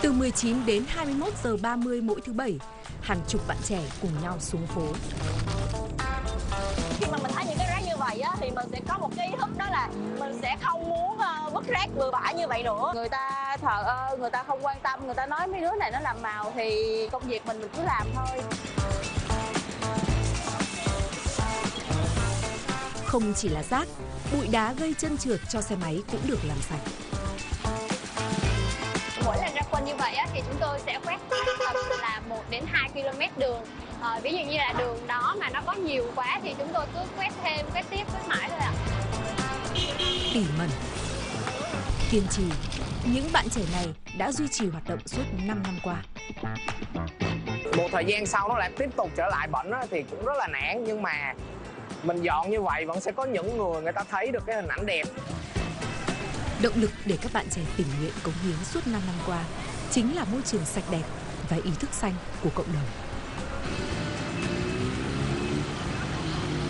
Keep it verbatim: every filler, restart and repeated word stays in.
Từ mười chín đến hai mươi mốt giờ ba mươi mỗi thứ Bảy, hàng chục bạn trẻ cùng nhau xuống phố. Khi mà mình thấy những cái rác như vậy á, thì mình sẽ có một cái ý thức, đó là mình sẽ không muốn uh, vứt rác bừa bãi như vậy nữa. Người ta thờ ơ, người ta không quan tâm, người ta nói mấy đứa này nó làm màu thì công việc mình mình cứ làm thôi. Không chỉ là rác, bụi đá gây trơn trượt cho xe máy cũng được làm sạch. Mỗi lần ra quân như vậy á, thì chúng tôi sẽ quét tầm là một đến hai ki lô mét đường. À, ví dụ như là đường đó mà nó có nhiều quá thì chúng tôi cứ quét thêm, quét tiếp, quét mãi thôi ạ. Tỉ mẩn, kiên trì, những bạn trẻ này đã duy trì hoạt động suốt năm năm qua. Một thời gian sau nó lại tiếp tục trở lại bẩn á, thì cũng rất là nản, nhưng mà mình dọn như vậy vẫn sẽ có những người người ta thấy được cái hình ảnh đẹp. Động lực để các bạn trẻ tình nguyện cống hiến suốt năm năm qua chính là môi trường sạch đẹp và ý thức xanh của cộng đồng.